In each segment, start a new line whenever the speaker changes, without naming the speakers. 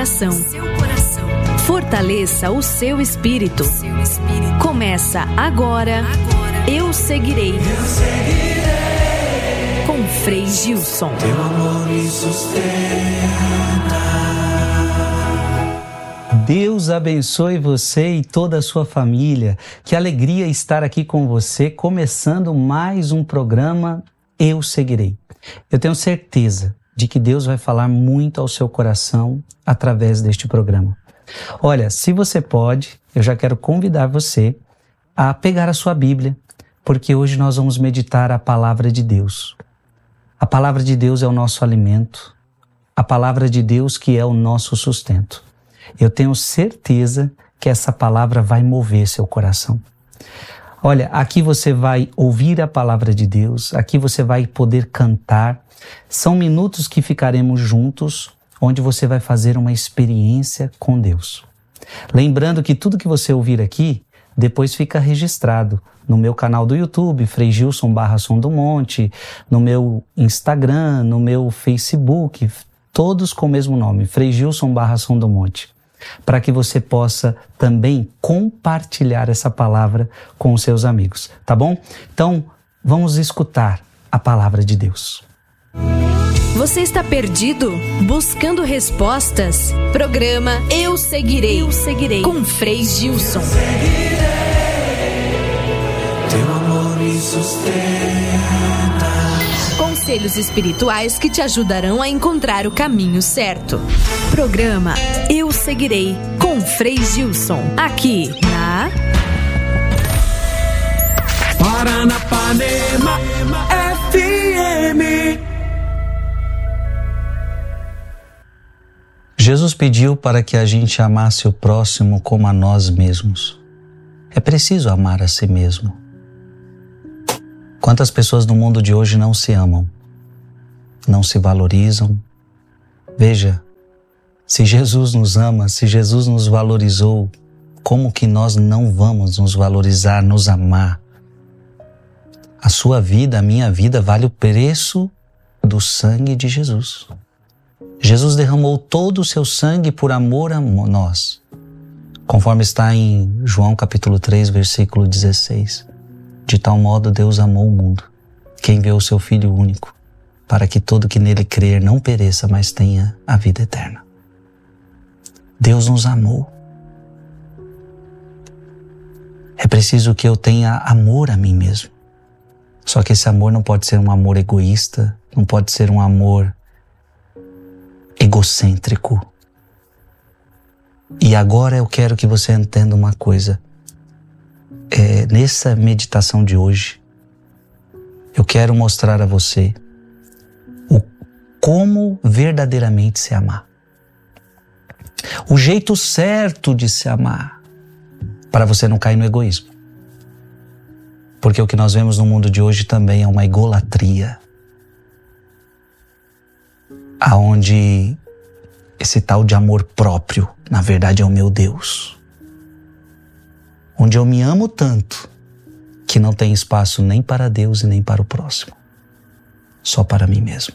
coração. Fortaleça o seu espírito. Começa agora. Eu seguirei. Com Frei Gilson.
Teu amor me sustenta.
Deus abençoe você e toda a sua família. Que alegria estar aqui com você, começando mais um programa Eu Seguirei. Eu tenho certeza de que Deus vai falar muito ao seu coração através deste programa. Olha, se você pode, eu já quero convidar você a pegar a sua Bíblia, porque hoje nós vamos meditar a palavra de Deus. A palavra de Deus é o nosso alimento, a palavra de Deus que é o nosso sustento. Eu tenho certeza que essa palavra vai mover seu coração. Olha, aqui você vai ouvir a palavra de Deus, aqui você vai poder cantar. São minutos que ficaremos juntos, onde você vai fazer uma experiência com Deus. Lembrando que tudo que você ouvir aqui, depois fica registrado no meu canal do YouTube, Frei Gilson /Som do Monte, no meu Instagram, no meu Facebook, todos com o mesmo nome, Frei Gilson /Som do Monte, para que você possa também compartilhar essa palavra com os seus amigos, tá bom? Então, vamos escutar a palavra de Deus.
Você está perdido? Buscando respostas? Programa Eu Seguirei. Eu Seguirei. Com Frei Gilson.
Teu amor me sustenta.
Conselhos espirituais que te ajudarão a encontrar o caminho certo. Programa Eu Seguirei. Com Frei Gilson. Aqui na
Paranapanema FM.
Jesus pediu para que a gente amasse o próximo como a nós mesmos. É preciso amar a si mesmo. Quantas pessoas no mundo de hoje não se amam, não se valorizam? Veja, se Jesus nos ama, se Jesus nos valorizou, como que nós não vamos nos valorizar, nos amar? A sua vida, a minha vida, vale o preço do sangue de Jesus. Jesus derramou todo o seu sangue por amor a nós, conforme está em João capítulo 3, versículo 16. De tal modo Deus amou o mundo, que enviou o seu Filho único, para que todo que nele crer não pereça, mas tenha a vida eterna. Deus nos amou. É preciso que eu tenha amor a mim mesmo. Só que esse amor não pode ser um amor egoísta, não pode ser um amor egocêntrico. E agora eu quero que você entenda uma coisa. Nessa meditação de hoje, eu quero mostrar a você como verdadeiramente se amar. O jeito certo de se amar, para você não cair no egoísmo. Porque o que nós vemos no mundo de hoje também é uma egolatria, aonde esse tal de amor próprio, na verdade, é o meu Deus. Onde eu me amo tanto que não tem espaço nem para Deus e nem para o próximo. Só para mim mesmo.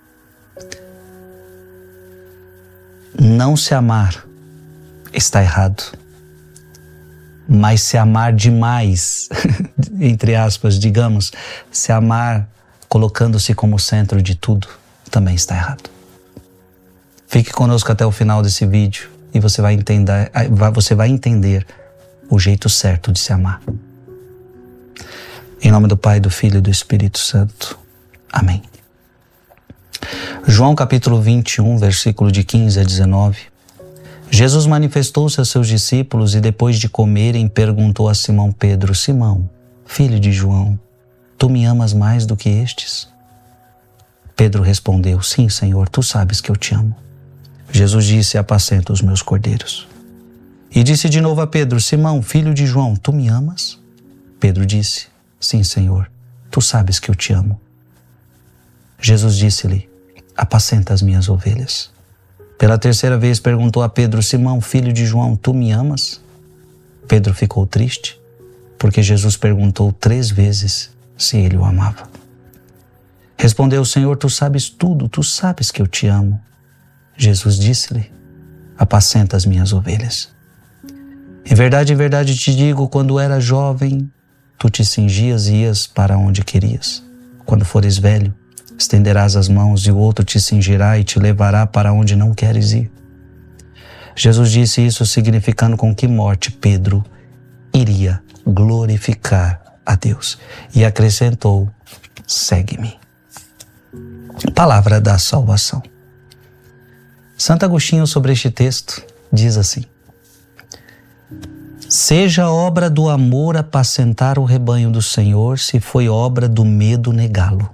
Não se amar está errado. Mas se amar demais, entre aspas, digamos, se amar colocando-se como centro de tudo, também está errado. Fique conosco até o final desse vídeo e você vai entender o jeito certo de se amar. Em nome do Pai, do Filho e do Espírito Santo. Amém. João capítulo 21, versículo de 15 a 19. Jesus manifestou-se a seus discípulos e depois de comerem perguntou a Simão Pedro: Simão, filho de João, tu me amas mais do que estes? Pedro respondeu: Sim, Senhor, tu sabes que eu te amo. Jesus disse: Apacenta os meus cordeiros. E disse de novo a Pedro: Simão, filho de João, tu me amas? Pedro disse: Sim, Senhor, tu sabes que eu te amo. Jesus disse-lhe: Apacenta as minhas ovelhas. Pela terceira vez perguntou a Pedro: Simão, filho de João, tu me amas? Pedro ficou triste, porque Jesus perguntou 3 vezes se ele o amava. Respondeu: Senhor, tu sabes tudo, tu sabes que eu te amo. Jesus disse-lhe: apacenta as minhas ovelhas. Em verdade te digo, quando era jovem, tu te cingias e ias para onde querias. Quando fores velho, estenderás as mãos e o outro te cingirá e te levará para onde não queres ir. Jesus disse isso significando com que morte Pedro iria glorificar a Deus. E acrescentou: segue-me. Palavra da salvação. Santo Agostinho, sobre este texto, diz assim: seja obra do amor apacentar o rebanho do Senhor, se foi obra do medo negá-lo.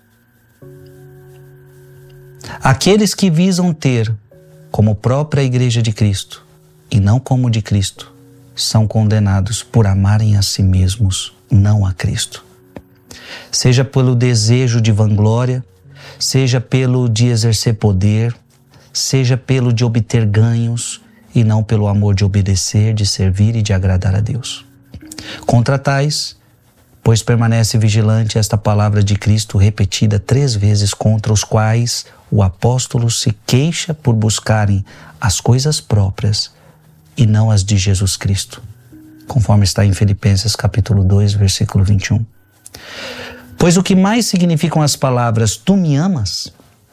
Aqueles que visam ter como própria Igreja de Cristo e não como de Cristo, são condenados por amarem a si mesmos, não a Cristo. Seja pelo desejo de vanglória, seja pelo de exercer poder, seja pelo de obter ganhos, e não pelo amor de obedecer, de servir e de agradar a Deus. Contra tais, pois permanece vigilante esta palavra de Cristo repetida 3 vezes, contra os quais o apóstolo se queixa por buscarem as coisas próprias e não as de Jesus Cristo, conforme está em Filipenses capítulo 2, versículo 21. Pois o que mais significam as palavras tu me amas?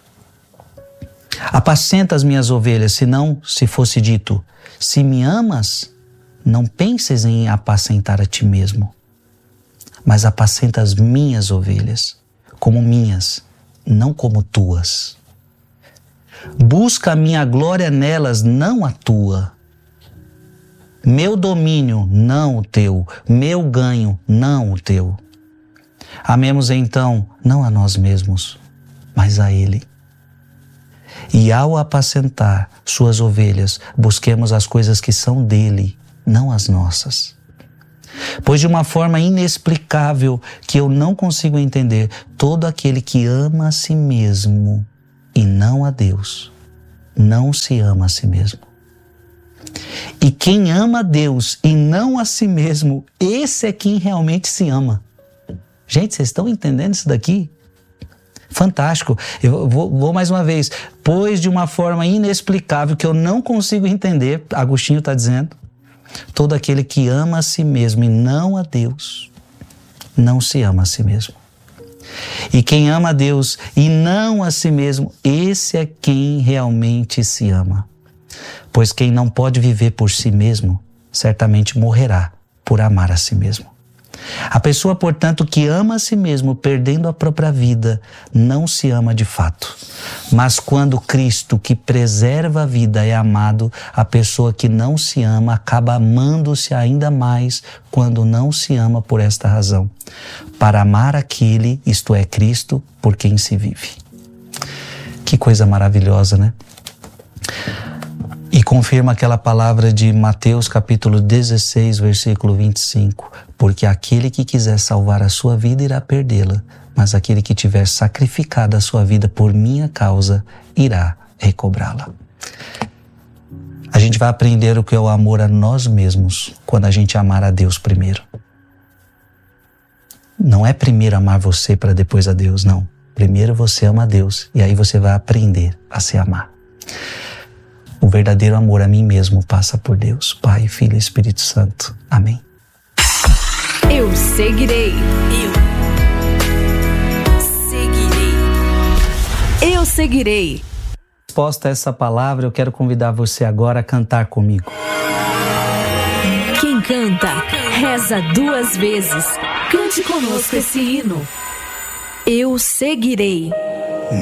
Apacenta as minhas ovelhas, senão se fosse dito, se me amas, não penses em apacentar a ti mesmo, mas apacenta as minhas ovelhas, como minhas, não como tuas. Busca a minha glória nelas, não a tua. Meu domínio, não o teu. Meu ganho, não o teu. Amemos então, não a nós mesmos, mas a Ele. E ao apacentar suas ovelhas, busquemos as coisas que são dele, não as nossas. Pois de uma forma inexplicável que eu não consigo entender, todo aquele que ama a si mesmo e não a Deus, não se ama a si mesmo. E quem ama a Deus e não a si mesmo, esse é quem realmente se ama. Gente, vocês estão entendendo isso daqui? Fantástico. Eu vou mais uma vez. Pois de uma forma inexplicável que eu não consigo entender, Agostinho está dizendo, todo aquele que ama a si mesmo e não a Deus, não se ama a si mesmo. E quem ama a Deus e não a si mesmo, esse é quem realmente se ama. Pois quem não pode viver por si mesmo, certamente morrerá por amar a si mesmo. A pessoa, portanto, que ama a si mesmo, perdendo a própria vida, não se ama de fato. Mas quando Cristo, que preserva a vida, é amado, a pessoa que não se ama acaba amando-se ainda mais quando não se ama por esta razão. Para amar aquele, isto é, Cristo, por quem se vive. Que coisa maravilhosa, né? E confirma aquela palavra de Mateus capítulo 16, versículo 25. Porque aquele que quiser salvar a sua vida irá perdê-la, mas aquele que tiver sacrificado a sua vida por minha causa irá recobrá-la. A gente vai aprender o que é o amor a nós mesmos quando a gente amar a Deus primeiro. Não é primeiro amar você para depois a Deus, não. Primeiro você ama a Deus e aí você vai aprender a se amar. O verdadeiro amor a mim mesmo passa por Deus, Pai, Filho e Espírito Santo. Amém.
Eu seguirei. Eu seguirei.
Resposta a essa palavra, eu quero convidar você agora a cantar comigo.
Quem canta, reza 2 vezes. Cante conosco esse hino. Eu seguirei.